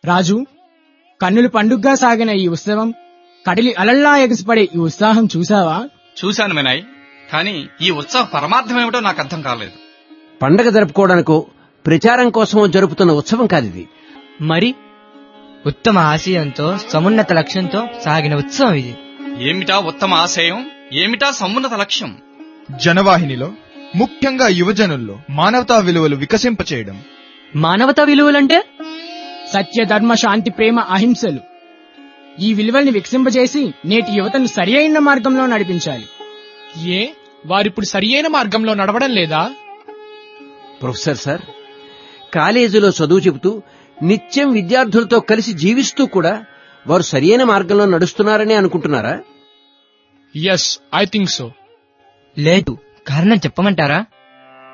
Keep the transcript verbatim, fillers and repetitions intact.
రాజు, కన్నుల పండుగగా సాగిన ఈ ఉత్సవం, కడలి అలల్లా ఎగసిపడే ఈ ఉత్సాహం చూసావా? చూశాను వినయ్, కానీ ఈ ఉత్సవ పరమార్థమేమిటో నాకు అర్థం కాలేదు. పండగ జరుపుకోవడానికో ప్రచారం కోసమో జరుపుతున్న ఉత్సవం కాదిది. మరి ఉత్తమ ఆశయంతో సమున్నత లక్ష్యంతో సాగిన ఉత్సవం ఇది. ఏమిటా ఉత్తమ ఆశయం, ఏమిటా సమున్నత లక్ష్యం? జనవాహినిలో, ముఖ్యంగా యువజనుల్లో మానవతా విలువలు వికసింపచేయడం. మానవతా విలువలంటే సత్య, ధర్మ, శాంతి, ప్రేమ, అహింసలు. ఈ విలువల్ని వికసింపజేసి నేటి యువతను సరి అయిన మార్గంలో నడిపించాలి. ఏ వారిప్పుడు సరి అయిన మార్గంలో నడవడం లేదా? ప్రొఫెసర్ సార్, కాలేజీలో చదువు చెబుతూ నిత్యం విద్యార్థులతో కలిసి జీవిస్తూ కూడా వారు సరియైన మార్గంలో నడుస్తున్నారని అనుకుంటున్నారా? Yes, I think so. లేదు, కారణం చెప్పమంటారా?